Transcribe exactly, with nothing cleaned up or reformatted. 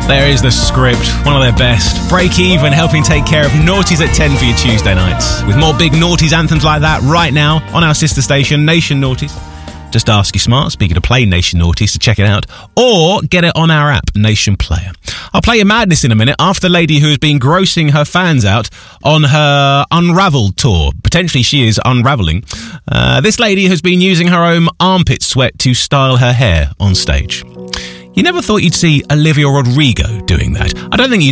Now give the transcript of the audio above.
There is the script, one of their best. Break Even, helping take care of Naughties at ten for your Tuesday nights. With more big Naughties anthems like that right now on our sister station, Nation Naughties. Just ask your smart speaker to play Nation Naughties to check it out, or get it on our app, Nation Player. I'll play your madness in a minute after the lady who has been grossing her fans out on her Unraveled tour. Potentially she is unravelling. Uh, this lady has been using her own armpit sweat to style her hair on stage. You never thought you'd see Olivia Rodrigo doing that. I don't think you'd